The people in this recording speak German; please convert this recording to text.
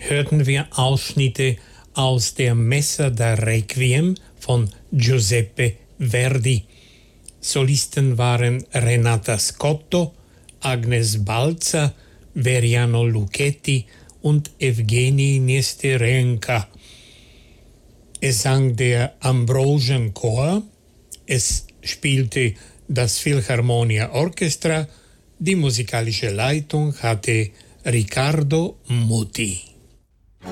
hörten wir Ausschnitte aus der Messa da Requiem von Giuseppe Verdi. Solisten waren Renata Scotto, Agnes Balzer, Veriano Lucchetti und Evgeny Nesterenka. Es sang der Ambrosenchor, es spielte das Philharmonia Orchestra, die musikalische Leitung hatte Riccardo Muti.